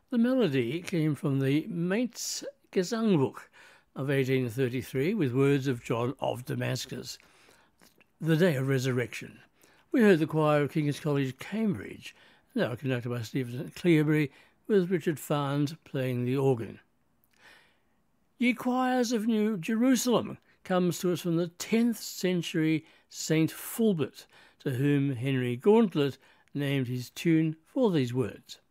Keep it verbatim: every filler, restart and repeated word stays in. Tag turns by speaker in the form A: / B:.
A: The melody came from the Mainz Gesangbuch of eighteen thirty-three with words of John of Damascus, The Day of Resurrection. We heard the choir of King's College, Cambridge, now conducted by Stephen Cleobury, with Richard Farnes playing the organ. Ye Choirs of New Jerusalem comes to us from the tenth century Saint Fulbert, to whom Henry Gauntlet named his tune for these words.